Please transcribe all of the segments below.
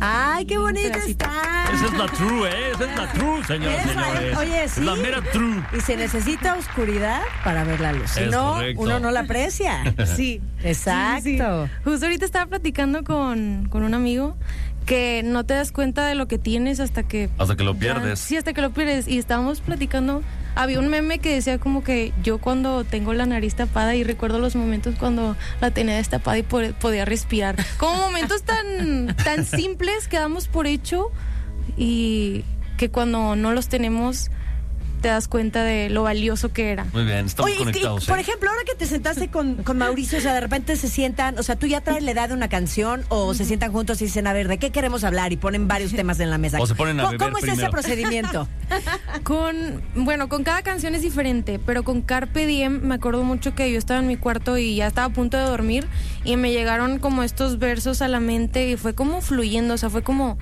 Ay, qué bonita pedacito. está. Esa es la true, ¿eh? Esa es la true, señoras y señores. Oye, sí. Es la mera true. Y se necesita oscuridad para ver la luz. Si Es no, correcto. uno no la aprecia. Sí. Exacto. Sí. Justo ahorita estaba platicando con un amigo que no te das cuenta de lo que tienes hasta que lo pierdes. Sí, hasta que lo pierdes. Y estábamos platicando. Había un meme que decía como que yo cuando tengo la nariz tapada y recuerdo los momentos cuando la tenía destapada y podía respirar. Como momentos tan simples que damos por hecho y que cuando no los tenemos te das cuenta de lo valioso que era. Muy bien, estamos Oye, conectados. por ejemplo, ahora que te sentaste con Mauricio, o sea, de repente se sientan, o sea, tú ya traes la edad de una canción o se sientan juntos y dicen, a ver, ¿de qué queremos hablar? Y ponen varios temas en la mesa. O se ponen a beber ¿Cómo es ese primero. procedimiento? Con cada canción es diferente, pero con Carpe Diem me acuerdo mucho que yo estaba en mi cuarto y ya estaba a punto de dormir y me llegaron como estos versos a la mente y fue como fluyendo, o sea, fue como,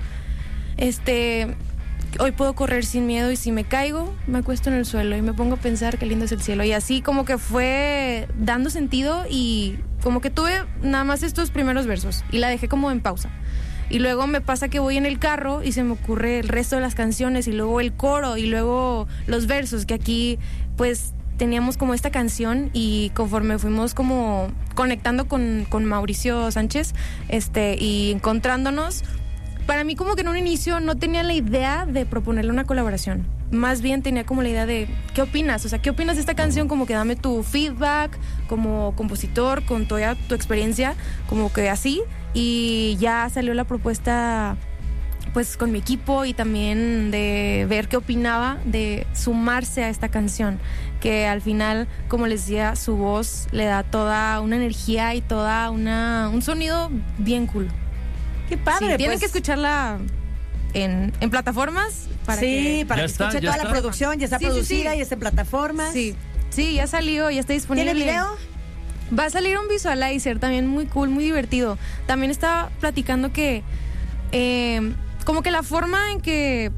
hoy puedo correr sin miedo y si me caigo, me acuesto en el suelo y me pongo a pensar qué lindo es el cielo. Y así como que fue dando sentido y como que tuve nada más estos primeros versos y la dejé como en pausa. Y luego me pasa que voy en el carro y se me ocurre el resto de las canciones y luego el coro y luego los versos, que aquí pues teníamos como esta canción y conforme fuimos como conectando con Mauricio Sánchez y encontrándonos, para mí como que en un inicio no tenía la idea de proponerle una colaboración. Más bien tenía como la idea de, ¿qué opinas? O sea, ¿qué opinas de esta canción? Como que dame tu feedback como compositor, con toda tu experiencia, como que así. Y ya salió la propuesta pues con mi equipo y también de ver qué opinaba de sumarse a esta canción, que al final, como les decía, su voz le da toda una energía y toda un sonido bien cool. Qué padre. Sí, tienen pues. que escucharla en plataformas para que para Ya que está, escuche ya toda la está. producción, ya está Sí, producida y está en plataformas. Sí, ya salió, ya está disponible. ¿Tiene video? Va a salir un visualizer también muy cool, muy divertido. También estaba platicando que como que la forma en que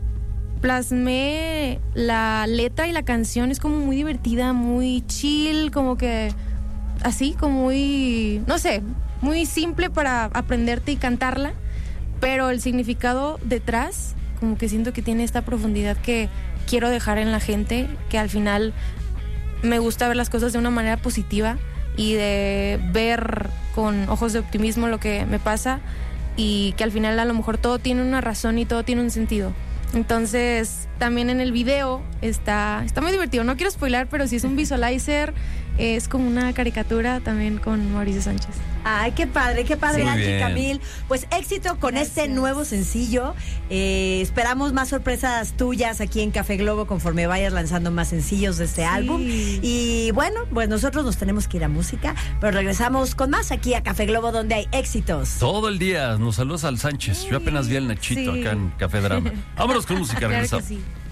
plasmé la letra y la canción es como muy divertida, muy chill, como que así, como muy, no sé, muy simple para aprenderte y cantarla, pero el significado detrás, como que siento que tiene esta profundidad que quiero dejar en la gente, que al final me gusta ver las cosas de una manera positiva y de ver con ojos de optimismo lo que me pasa y que al final a lo mejor todo tiene una razón y todo tiene un sentido. Entonces, también en el video está muy divertido. No quiero spoilar, pero sí es un visualizer, es como una caricatura también con Mauricio Sánchez. Ay, qué padre, Sí, muy Angie bien. Camil. Pues éxito con Gracias. este nuevo sencillo. Esperamos más sorpresas tuyas aquí en Café Globo conforme vayas lanzando más sencillos de este álbum. Y bueno, pues nosotros nos tenemos que ir a música, pero regresamos con más aquí a Café Globo donde hay éxitos. Todo el día nos saludas al Sánchez. Yo apenas vi al Nachito Sí. acá en Café Drama. Vámonos con música, Claro que regresamos. sí.